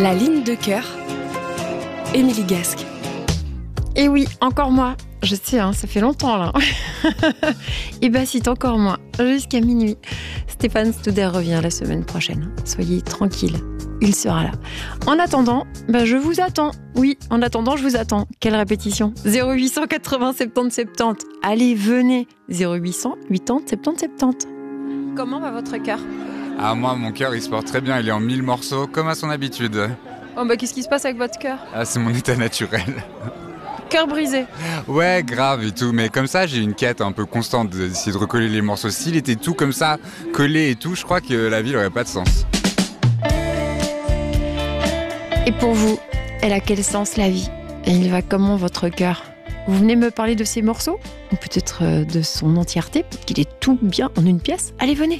La ligne de cœur, Émilie Gasque. Et oui, encore moi. Je sais, ça fait longtemps là. Et bah c'est encore moi, jusqu'à minuit. Stéphane Stouder revient la semaine prochaine. Soyez tranquilles, il sera là. En attendant, je vous attends. Oui, en attendant, je vous attends. Quelle répétition ? 0800 80 70 70. Allez, venez. 0800 80 70 70. Comment va votre cœur ? Ah, moi, mon cœur, il se porte très bien. Il est en 1000 morceaux, comme à son habitude. Oh qu'est-ce qui se passe avec votre cœur ? Ah, c'est mon état naturel. Cœur brisé. Ouais, grave et tout. Mais comme ça, j'ai une quête un peu constante d'essayer de recoller les morceaux. S'il était tout comme ça, collé et tout, je crois que la vie n'aurait pas de sens. Et pour vous, elle a quel sens la vie ? Et il va comment votre cœur ? Vous venez me parler de ces morceaux ? Ou peut-être de son entièreté ? Peut-être qu'il est tout bien en une pièce ? Allez, venez !